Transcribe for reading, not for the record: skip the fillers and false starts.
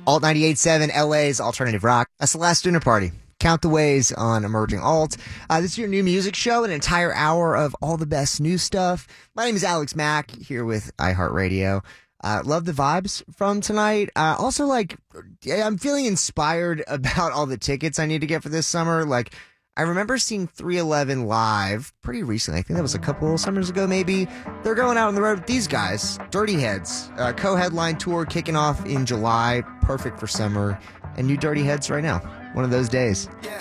Alt 98.7, LA's alternative rock. That's the last dinner party. Count the ways on Emerging Alt. This is your new music show, an entire hour of all the best new stuff. My name is Alex Mack, here with iHeartRadio. Love the vibes from tonight. I'm feeling inspired about all the tickets I need to get for this summer. I remember seeing 311 live pretty recently. I think that was a couple summers ago, maybe. They're going out on the road with these guys, Dirty Heads. Co-headline tour kicking off in July. Perfect for summer. And new Dirty Heads right now. One of those days. Yeah.